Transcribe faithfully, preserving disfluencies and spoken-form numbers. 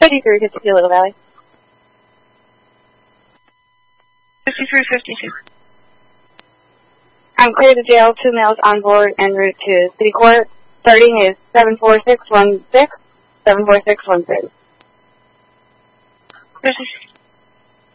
fifty-three fifty-two, Little Valley. fifty-three fifty-two. I'm clear to jail, two males on board en route to City Court. Starting is seven four six one six, seven four six one six. This is